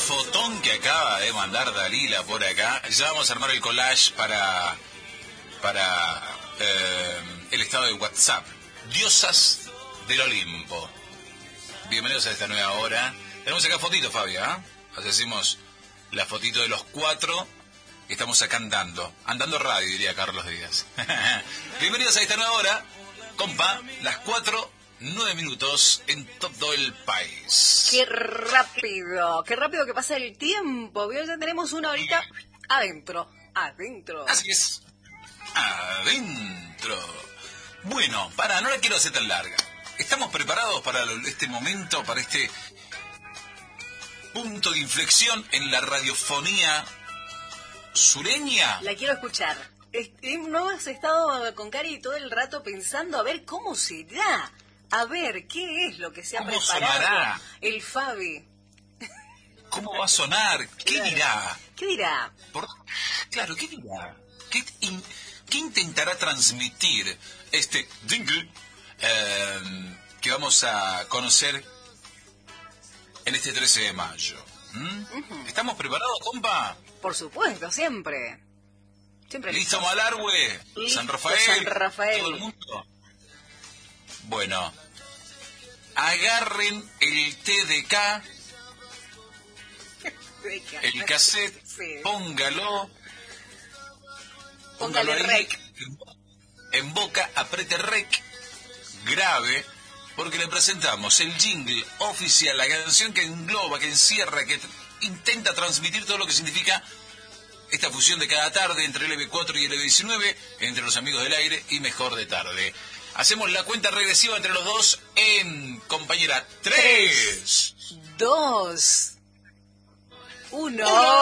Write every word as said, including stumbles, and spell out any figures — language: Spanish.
fotón que acaba de mandar Dalila por acá. Ya vamos a armar el collage para, para eh, el estado de WhatsApp. Diosas del Olimpo. Bienvenidos a esta nueva hora. Tenemos acá fotito, Fabio, ¿eh? Así decimos la fotito de los cuatro que estamos acá andando. Andando radio, diría Carlos Díaz. Bienvenidos a esta nueva hora. Compa, las cuatro, nueve minutos en todo el país. ¡Qué rápido! ¡Qué rápido que pasa el tiempo! Hoy ya tenemos una horita adentro. Adentro. Así es. Adentro. Bueno, para, no la quiero hacer tan larga. ¿Estamos preparados para este momento, para este punto de inflexión en la radiofonía sureña? La quiero escuchar. No has estado con Cari todo el rato pensando a ver cómo será, a ver qué es lo que se ha ¿Cómo preparado sonará? El Fabi. ¿Cómo va a sonar? ¿Qué Claro. dirá? ¿Qué dirá? Por... Claro, ¿qué dirá? ¿Qué, in... ¿Qué intentará transmitir este jingle eh, que vamos a conocer en este trece de mayo? ¿Mm? Uh-huh. ¿Estamos preparados, compa? Por supuesto, siempre. Siempre ¿Listo, listos. Malargüe? Listo, ¿San Rafael? San Rafael. ¿Todo el mundo? Bueno, agarren el T D K, el cassette, Sí. póngalo, Póngale ahí, rec. en boca, apriete rec, grabe, porque le presentamos el jingle oficial, la canción que engloba, que encierra, que intenta transmitir todo lo que significa esta fusión de cada tarde entre el L B cuatro y el L B diecinueve, entre los amigos del aire y mejor de tarde. Hacemos la cuenta regresiva entre los dos en, compañera, tres, dos, uno. uno.